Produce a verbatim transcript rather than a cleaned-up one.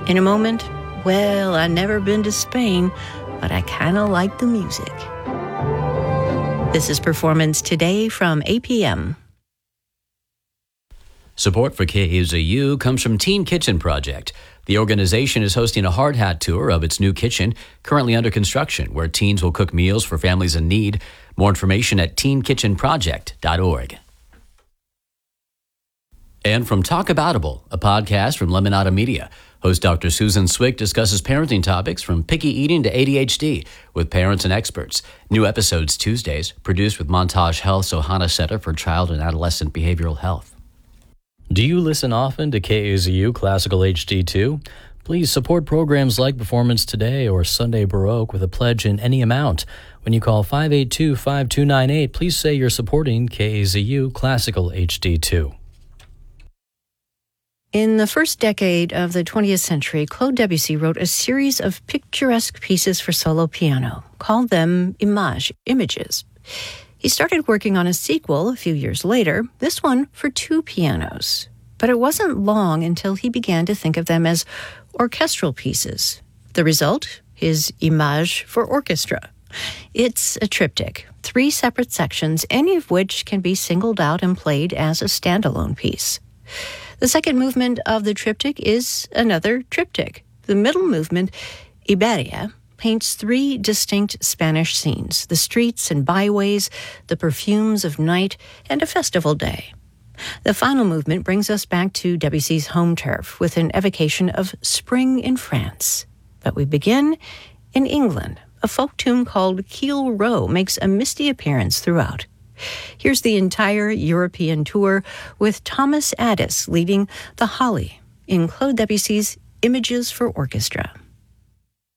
In a moment, well, I've never been to Spain, but I kind of like the music. This is Performance Today from A P M. Support for K A Z U comes from Teen Kitchen Project. The organization is hosting a hard hat tour of its new kitchen, currently under construction, where teens will cook meals for families in need. More information at teen kitchen project dot org. And from Talk Aboutable, a podcast from Lemonada Media. Host Doctor Susan Swick discusses parenting topics from picky eating to A D H D with parents and experts. New episodes Tuesdays, produced with Montage Health's Ohana Center for Child and Adolescent Behavioral Health. Do you listen often to K A Z U Classical H D two? Please support programs like Performance Today or Sunday Baroque with a pledge in any amount. When you call five eight two, five two nine eight, please say you're supporting K A Z U Classical H D two. In the first decade of the twentieth century, Claude Debussy wrote a series of picturesque pieces for solo piano, called them Images, Images. He started working on a sequel a few years later, this one for two pianos. But it wasn't long until he began to think of them as orchestral pieces. The result? His Image for orchestra. It's a triptych, three separate sections, any of which can be singled out and played as a standalone piece. The second movement of the triptych is another triptych. The middle movement, Iberia, paints three distinct Spanish scenes: the streets and byways, the perfumes of night, and a festival day. The final movement brings us back to Debussy's home turf with an evocation of spring in France. But we begin in England. A folk tune called Keel Row makes a misty appearance throughout. Here's the entire European tour with Thomas Addis leading the Holly in Claude Debussy's Images for Orchestra.